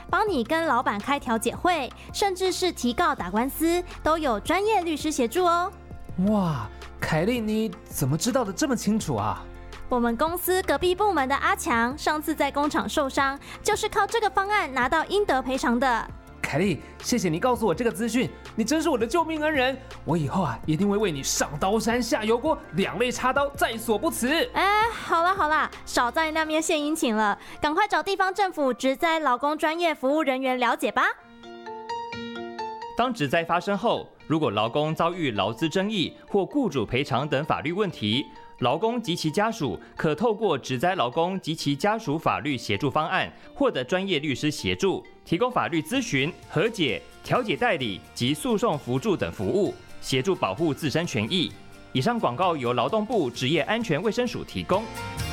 帮你跟老板开调解会，甚至是提告打官司，都有专业律师协助哦。 哇，凯莉，你怎么知道的这么清楚啊？ 我们公司隔壁部门的阿强，上次在工厂受伤，就是靠这个方案拿到应得赔偿的。 凯莉，谢谢你告诉我这个资讯，你真是我的救命恩人。我以后一定会为你上刀山下油锅，两肋插刀，在所不辞。 好啦，少在那边献殷勤了，赶快找地方政府职灾劳工专业服务人员了解吧。 当职灾发生后，如果劳工遭遇劳资争议或雇主赔偿等法律问题，劳工及其家属可透过职灾劳工及其家属法律协助方案，获得专业律师协助，提供法律咨询、和解、调解代理及诉讼辅助等服务，协助保护自身权益。以上广告由劳动部职业安全卫生署提供。